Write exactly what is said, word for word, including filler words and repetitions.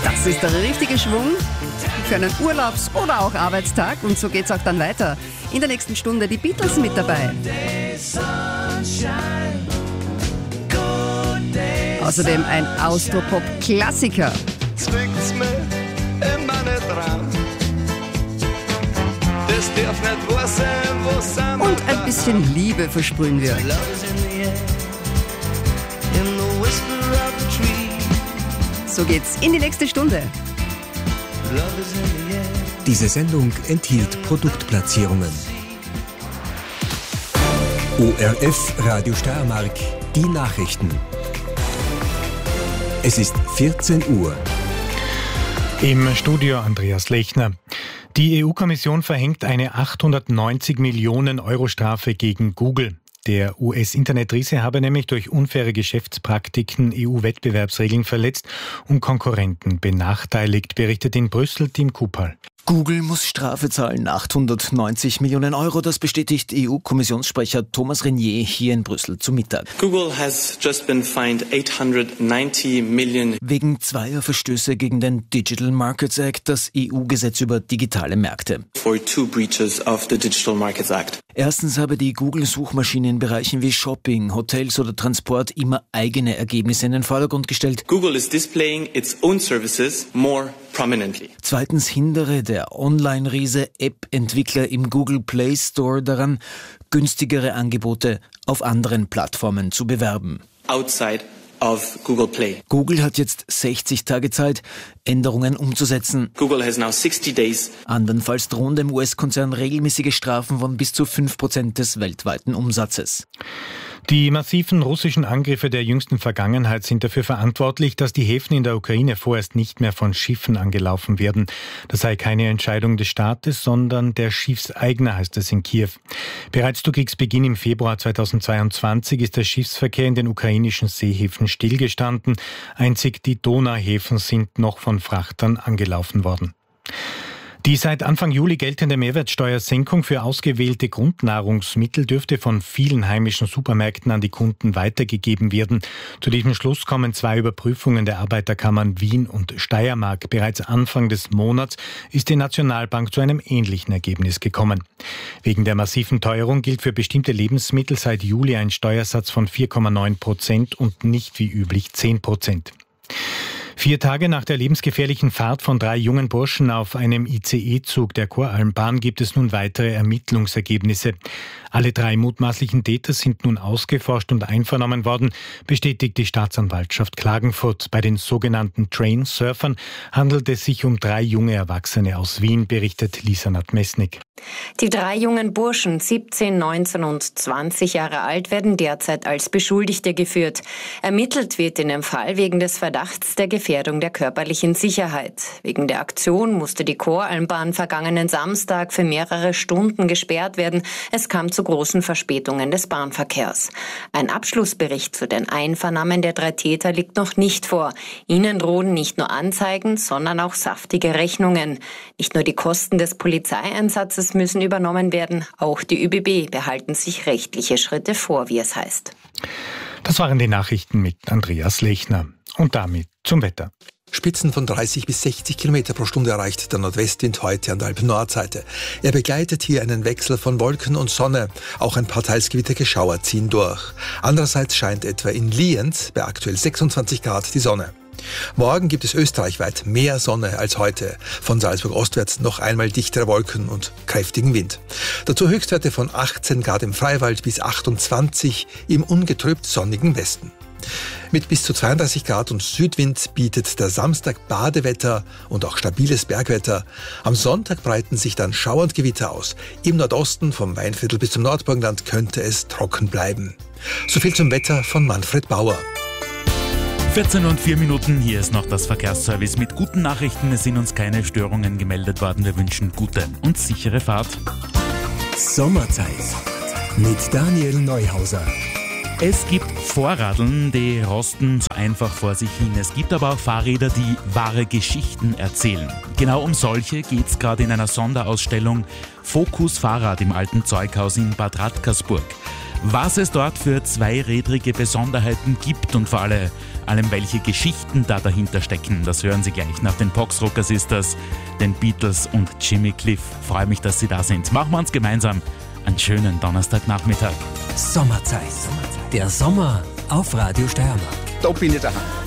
Das ist der richtige Schwung für einen Urlaubs- oder auch Arbeitstag. Und so geht's auch dann weiter. In der nächsten Stunde die Beatles mit dabei. Außerdem ein Austropop-Klassiker. Und ein bisschen Liebe versprühen wir. So geht's in die nächste Stunde. Diese Sendung enthielt Produktplatzierungen. O R F Radio Steiermark, die Nachrichten. Es ist vierzehn Uhr. Im Studio Andreas Lechner. Die E U-Kommission verhängt eine achthundertneunzig Millionen Euro Strafe gegen Google. Der U S-Internetriese habe nämlich durch unfaire Geschäftspraktiken E U-Wettbewerbsregeln verletzt und Konkurrenten benachteiligt, berichtet in Brüssel Tim Kupal. Google muss Strafe zahlen, achthundertneunzig Millionen Euro. Das bestätigt E U-Kommissionssprecher Thomas Renier hier in Brüssel zu Mittag. Google has just been fined eight hundred ninety million. Wegen zweier Verstöße gegen den Digital Markets Act, das E U-Gesetz über digitale Märkte. For two breaches of the Digital Markets Act. Erstens habe die Google-Suchmaschine in Bereichen wie Shopping, Hotels oder Transport immer eigene Ergebnisse in den Vordergrund gestellt. Google is displaying its own services more prominently. Zweitens hindere der Online-Riese App-Entwickler im Google Play Store daran, günstigere Angebote auf anderen Plattformen zu bewerben. Outside of Google Play. Google hat jetzt sechzig Tage Zeit, Änderungen umzusetzen. Google has now sixty days. Andernfalls drohen dem U S-Konzern regelmäßige Strafen von bis zu fünf Prozent des weltweiten Umsatzes. Die massiven russischen Angriffe der jüngsten Vergangenheit sind dafür verantwortlich, dass die Häfen in der Ukraine vorerst nicht mehr von Schiffen angelaufen werden. Das sei keine Entscheidung des Staates, sondern der Schiffseigner, heißt es in Kiew. Bereits zu Kriegsbeginn im Februar zweitausendzweiundzwanzig ist der Schiffsverkehr in den ukrainischen Seehäfen stillgestanden. Einzig die Donauhäfen sind noch von Frachtern angelaufen worden. Die seit Anfang Juli geltende Mehrwertsteuersenkung für ausgewählte Grundnahrungsmittel dürfte von vielen heimischen Supermärkten an die Kunden weitergegeben werden. Zu diesem Schluss kommen zwei Überprüfungen der Arbeiterkammern Wien und Steiermark. Bereits Anfang des Monats ist die Nationalbank zu einem ähnlichen Ergebnis gekommen. Wegen der massiven Teuerung gilt für bestimmte Lebensmittel seit Juli ein Steuersatz von vier Komma neun Prozent und nicht wie üblich zehn Prozent. Vier Tage nach der lebensgefährlichen Fahrt von drei jungen Burschen auf einem I C E-Zug der Koralmbahn gibt es nun weitere Ermittlungsergebnisse. Alle drei mutmaßlichen Täter sind nun ausgeforscht und einvernommen worden, bestätigt die Staatsanwaltschaft Klagenfurt. Bei den sogenannten Train-Surfern handelt es sich um drei junge Erwachsene aus Wien, berichtet Lisa Nadmesnik. Die drei jungen Burschen, siebzehn, neunzehn und zwanzig Jahre alt, werden derzeit als Beschuldigte geführt. Ermittelt wird in dem Fall wegen des Verdachts der Gefährdung der körperlichen Sicherheit. Wegen der Aktion musste die Koralmbahn vergangenen Samstag für mehrere Stunden gesperrt werden. Es kam zu großen Verspätungen des Bahnverkehrs. Ein Abschlussbericht zu den Einvernahmen der drei Täter liegt noch nicht vor. Ihnen drohen nicht nur Anzeigen, sondern auch saftige Rechnungen. Nicht nur die Kosten des Polizeieinsatzes müssen übernommen werden, auch die Ö B B behalten sich rechtliche Schritte vor, wie es heißt. Das waren die Nachrichten mit Andreas Lechner. Und damit zum Wetter. Spitzen von dreißig bis sechzig Kilometer pro Stunde erreicht der Nordwestwind heute an der Alpen-Nordseite. Er begleitet hier einen Wechsel von Wolken und Sonne. Auch ein paar teils gewitterige Schauer ziehen durch. Andererseits scheint etwa in Lienz bei aktuell sechsundzwanzig Grad die Sonne. Morgen gibt es österreichweit mehr Sonne als heute. Von Salzburg ostwärts noch einmal dichtere Wolken und kräftigen Wind. Dazu Höchstwerte von achtzehn Grad im Freiwald bis achtundzwanzig im ungetrübt sonnigen Westen. Mit bis zu zweiunddreißig Grad und Südwind bietet der Samstag Badewetter und auch stabiles Bergwetter. Am Sonntag breiten sich dann Schauer und Gewitter aus. Im Nordosten vom Weinviertel bis zum Nordburgenland könnte es trocken bleiben. So viel zum Wetter von Manfred Bauer. vierzehn und vier Minuten, hier ist noch das Verkehrsservice mit guten Nachrichten. Es sind uns keine Störungen gemeldet worden. Wir wünschen gute und sichere Fahrt. Sommerzeit mit Daniel Neuhauser. Es gibt Vorradeln, die rosten so einfach vor sich hin. Es gibt aber auch Fahrräder, die wahre Geschichten erzählen. Genau um solche geht es gerade in einer Sonderausstellung Fokus Fahrrad im Alten Zeughaus in Bad Radkersburg. Was es dort für zweirädrige Besonderheiten gibt und vor allem allem welche Geschichten da dahinter stecken. Das hören Sie gleich nach den Boxrocker Sisters, den Beatles und Jimmy Cliff. Freue mich, dass Sie da sind. Machen wir uns gemeinsam einen schönen Donnerstagnachmittag. Sommerzeit. Der Sommer auf Radio Steiermark. Da bin ich daheim.